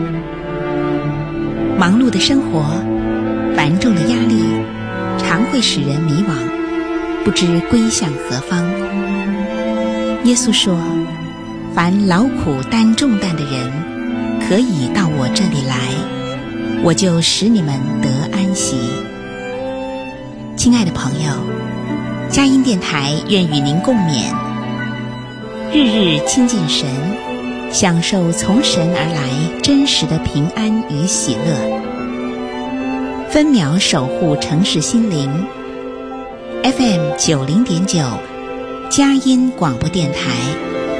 忙碌的生活，繁重的压力，常会使人迷惘，不知归向何方。耶稣说，凡劳苦担重担的人，可以到我这里来，我就使你们得安息。亲爱的朋友，佳音电台愿与您共勉，日日亲近神，享受从神而来真实的平安与喜乐，分秒守护城市心灵。 FM 90.9 佳音广播电台。